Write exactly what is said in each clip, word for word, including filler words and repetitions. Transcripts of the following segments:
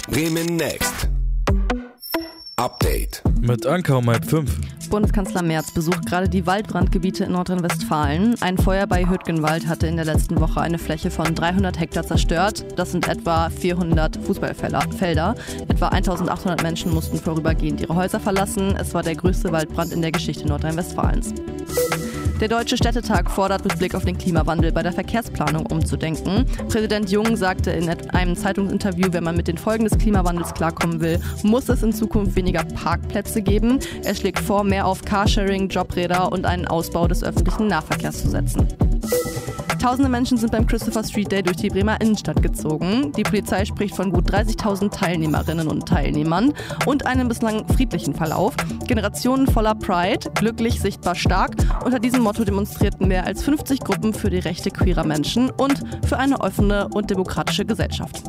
Bremen Next. Update. Mit Anker um halb fünf. Bundeskanzler Merz besucht gerade die Waldbrandgebiete in Nordrhein-Westfalen. Ein Feuer bei Hüttgenwald hatte in der letzten Woche eine Fläche von dreihundert Hektar zerstört. Das sind etwa vierhundert Fußballfelder. Etwa eintausendachthundert Menschen mussten vorübergehend ihre Häuser verlassen. Es war der größte Waldbrand in der Geschichte Nordrhein-Westfalens. Der Deutsche Städtetag fordert mit Blick auf den Klimawandel bei der Verkehrsplanung umzudenken. Präsident Jung sagte in einem Zeitungsinterview, wenn man mit den Folgen des Klimawandels klarkommen will, muss es in Zukunft weniger Parkplätze geben. Er schlägt vor, mehr auf Carsharing, Jobräder und einen Ausbau des öffentlichen Nahverkehrs zu setzen. Tausende Menschen sind beim Christopher Street Day durch die Bremer Innenstadt gezogen. Die Polizei spricht von gut dreißigtausend Teilnehmerinnen und Teilnehmern und einem bislang friedlichen Verlauf. Generationen voller Pride, glücklich, sichtbar stark. Unter diesem Motto demonstrierten mehr als fünfzig Gruppen für die Rechte queerer Menschen und für eine offene und demokratische Gesellschaft.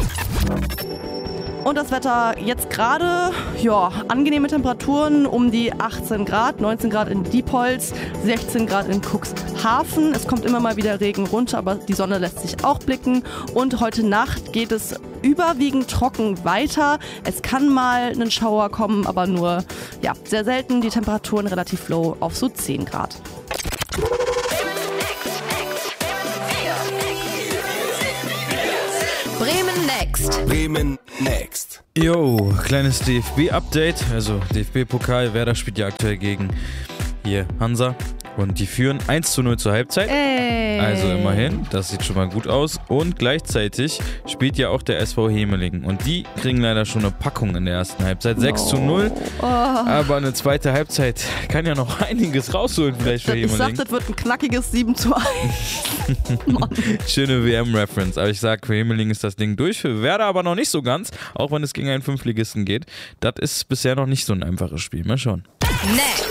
Und das Wetter jetzt gerade, ja, angenehme Temperaturen um die achtzehn Grad, neunzehn Grad in Diepholz, sechzehn Grad in Cuxhaven. Es kommt immer mal wieder Regen runter, aber die Sonne lässt sich auch blicken. Und heute Nacht geht es überwiegend trocken weiter. Es kann mal ein Schauer kommen, aber nur, ja, sehr selten. Die Temperaturen relativ low auf so zehn Grad. Bremen Next. Bremen Next. Yo, kleines D F B-Update. Also D F B-Pokal, Werder spielt ja aktuell gegen hier Hansa. Und die führen eins zu null zur Halbzeit. Ey. Also immerhin, das sieht schon mal gut aus. Und gleichzeitig spielt ja auch der S V Hemelingen. Und die kriegen leider schon eine Packung in der ersten Halbzeit. sechs zu null. Oh. Aber eine zweite Halbzeit kann ja noch einiges rausholen vielleicht für Ich Hemelingen. sag, das wird ein knackiges sieben zu eins. Schöne W M-Reference. Aber ich sag, für Hemelingen ist das Ding durch. Für Werder aber noch nicht so ganz. Auch wenn es gegen einen Fünftligisten geht. Das ist bisher noch nicht so ein einfaches Spiel. Mal schauen. Next.